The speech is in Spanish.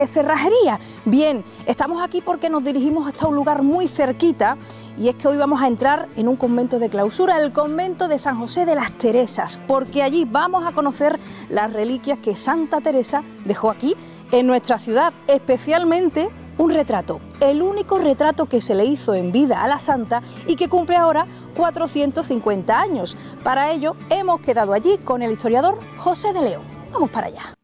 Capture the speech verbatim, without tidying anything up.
Cerrajería. Bien, estamos aquí porque nos dirigimos hasta un lugar muy cerquita y es que hoy vamos a entrar en un convento de clausura, el convento de San José de las Teresas, porque allí vamos a conocer las reliquias que Santa Teresa dejó aquí en nuestra ciudad, especialmente un retrato, el único retrato que se le hizo en vida a la santa y que cumple ahora cuatrocientos cincuenta años. Para ello hemos quedado allí con el historiador José de León. Vamos para allá.